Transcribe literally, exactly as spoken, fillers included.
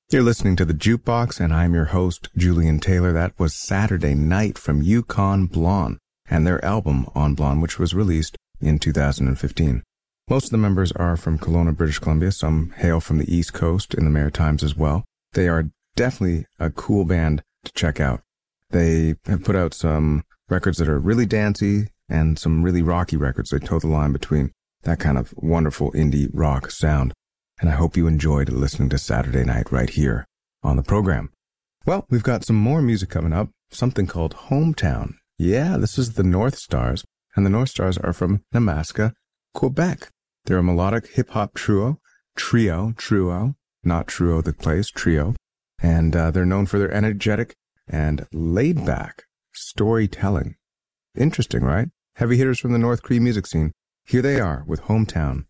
You're listening to The Jukebox, and I'm your host, Julian Taylor. That was Saturday Night from Yukon Blonde and their album On Blonde, which was released in two thousand fifteen. Most of the members are from Kelowna, British Columbia. Some hail from the East Coast in the Maritimes as well. They are definitely a cool band to check out. They have put out some records that are really dancey and some really rocky records. They toe the line between that kind of wonderful indie rock sound. And I hope you enjoyed listening to Saturday Night right here on the program. Well, we've got some more music coming up, something called Hometown. Yeah, this is the North Stars, and the North Stars are from Nemaska, Quebec. They're a melodic hip-hop trio, trio, trio, not trio the place, trio, and uh, they're known for their energetic and laid-back storytelling. Interesting, right? Heavy hitters from the North Cree music scene. Here they are with Hometown.